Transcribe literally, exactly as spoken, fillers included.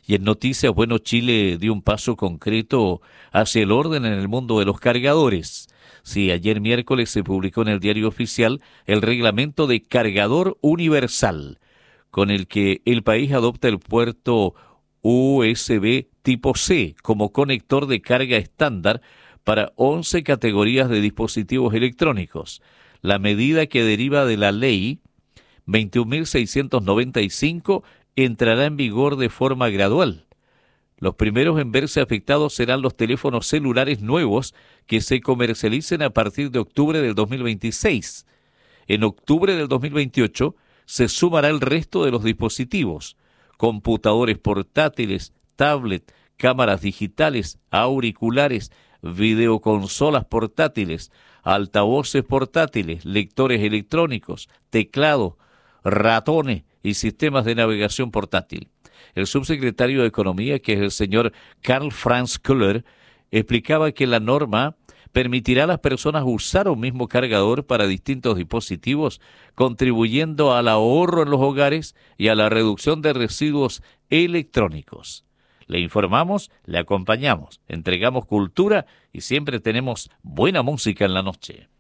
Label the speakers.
Speaker 1: Y en noticias, bueno, Chile dio un paso concreto hacia el orden en el mundo de los cargadores. Sí, ayer miércoles se publicó en el Diario Oficial el reglamento de cargador universal, con el que el país adopta el puerto U S B tipo C como conector de carga estándar para once categorías de dispositivos electrónicos. La medida, que deriva de la ley veintiún mil seiscientos noventa y cinco, entrará en vigor de forma gradual. Los primeros en verse afectados serán los teléfonos celulares nuevos que se comercialicen a partir de octubre del dos mil veintiséis. En octubre del dos mil veintiocho se sumará el resto de los dispositivos: computadores portátiles, tablet, cámaras digitales, auriculares, videoconsolas portátiles, altavoces portátiles, lectores electrónicos, teclado, ratones y sistemas de navegación portátil. El subsecretario de Economía, que es el señor Karl Franz Köhler, explicaba que la norma permitirá a las personas usar un mismo cargador para distintos dispositivos, contribuyendo al ahorro en los hogares y a la reducción de residuos electrónicos. Le informamos, le acompañamos, entregamos cultura y siempre tenemos buena música en la noche.